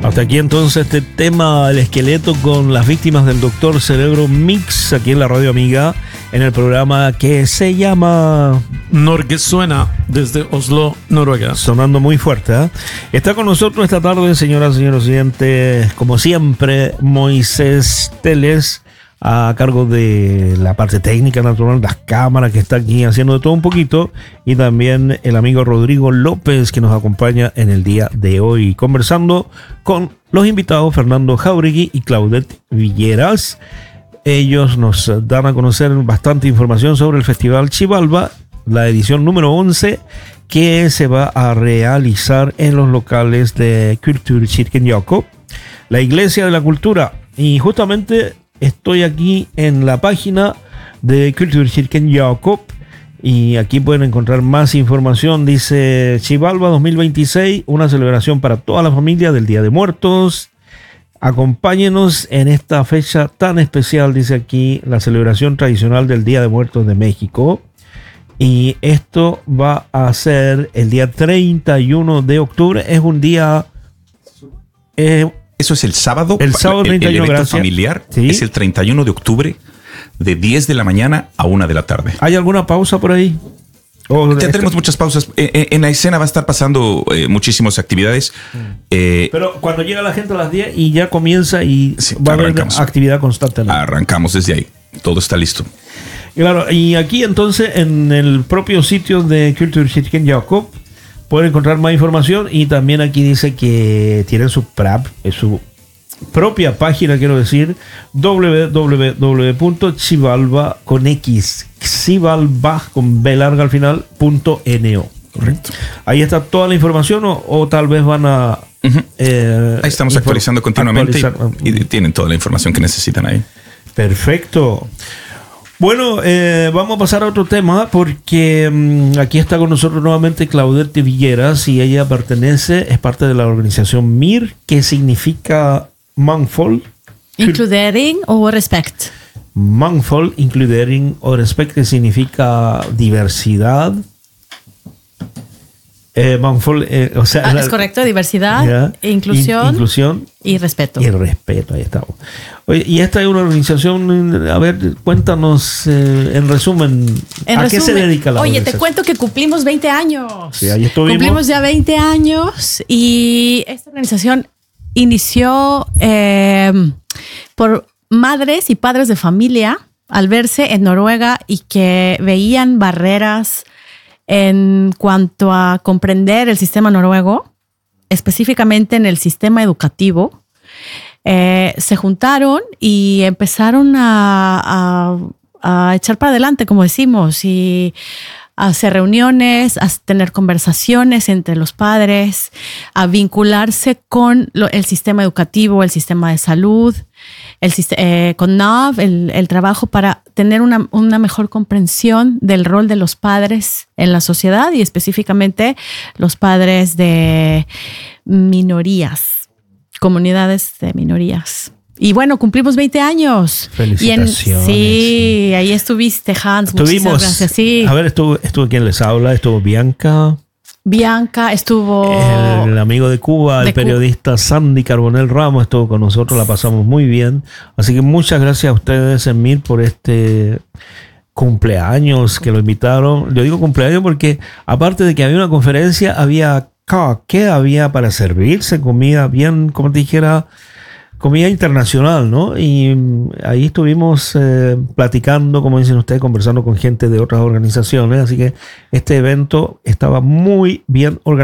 Hasta aquí entonces este tema, el esqueleto con las víctimas del Doctor Cerebro Mix, aquí en la Radio Amiga, en el programa que se llama Norge Suena, desde Oslo, Noruega. Sonando muy fuerte, ¿eh? Está con nosotros esta tarde, señoras y señores oyentes, como siempre, Moisés Teles, a cargo de la parte técnica natural, las cámaras, que está aquí haciendo de todo un poquito, y también el amigo Rodrigo López, que nos acompaña en el día de hoy, conversando con los invitados Fernando Jauregui y Claudette Villeras. Ellos nos dan a conocer bastante información sobre el Festival Xibalba, la edición número 11, que se va a realizar en los locales de Kulturkirken Jakob, la Iglesia de la Cultura. Y justamente estoy aquí en la página de Kulturkirken Jakob y aquí pueden encontrar más información. Dice: Xibalba 2026, una celebración para toda la familia del Día de Muertos. Acompáñenos en esta fecha tan especial, dice aquí, la celebración tradicional del Día de Muertos de México. Y esto va a ser el día 31 de octubre. Es un día... Eso es el sábado. El sábado 31, el evento gracias. familiar, ¿Sí? Es el 31 de octubre, de 10 de la mañana a 1 de la tarde. ¿Hay alguna pausa por ahí? Ya tenemos muchas pausas. En la escena va a estar pasando muchísimas actividades. Pero cuando llega la gente a las 10 y ya comienza y Sí, va a haber arrancamos. actividad constante, ¿no? Arrancamos desde ahí. Todo está listo. Claro, y aquí entonces en el propio sitio de Kulturkirken Jakob pueden encontrar más información, y también aquí dice que tienen su propia página, quiero decir, www.xibalba con X, Xibalba con B larga al final, .no. Correcto. Ahí está toda la información, o tal vez van a... Ahí estamos actualizando continuamente y actualizar. tienen toda la información que necesitan ahí. Perfecto. Bueno, vamos a pasar a otro tema, porque aquí está con nosotros nuevamente Claudette Villeras, y ella es parte de la organización MIR, que significa Mangfold. Includering o respect. Mangfold, includering o respect, que significa diversidad. Mangfold, o sea... Es correcto, diversidad, ya, inclusión y respeto. Y respeto, ahí estamos. Oye, y esta es una organización, a ver, cuéntanos en resumen, qué se dedica la Oye, te organización? cuento que cumplimos 20 años. Sí, ahí estuvimos. Cumplimos ya 20 años y esta organización inició por madres y padres de familia al verse en Noruega y que veían barreras en cuanto a comprender el sistema noruego, específicamente en el sistema educativo. Se juntaron y empezaron a echar para adelante, como decimos, y a hacer reuniones, a tener conversaciones entre los padres, a vincularse con el sistema educativo, el sistema de salud, con NAV, el trabajo para tener una mejor comprensión del rol de los padres en la sociedad, y específicamente los padres de minorías, comunidades de minorías. Y bueno, cumplimos 20 años. Felicitaciones. Sí, ahí estuviste, Hans. Muchísimas gracias. Sí. A ver, estuvo quien les habla, estuvo Bianca, estuvo el amigo de Cuba, el periodista Sandy Carbonell Ramos estuvo con nosotros, la pasamos muy bien. Así que muchas gracias a ustedes en MIR por este cumpleaños que lo invitaron. Yo digo cumpleaños porque aparte de que había una conferencia, había para servirse, comida bien, como te dijera, comida internacional, ¿no? Y ahí estuvimos platicando, como dicen ustedes, conversando con gente de otras organizaciones. Así que este evento estaba muy bien organizado.